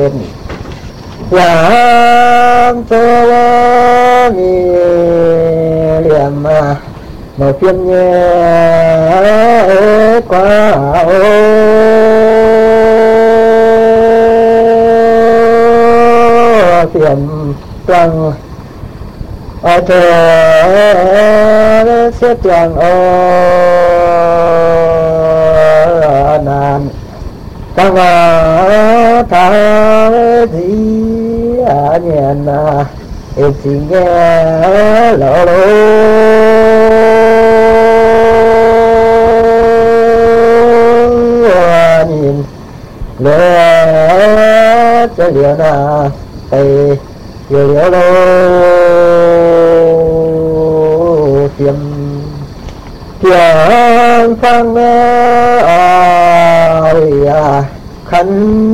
làm cho nghi liệm một phiên nhẹ quá phiền trăng ở thế xếp trăng nàn tăng tháng gì nhện em chỉ nghe lỗ lỗ nhìn lẽ cho liệu na tay liệu lỗ tiêm tiếng phăng khăn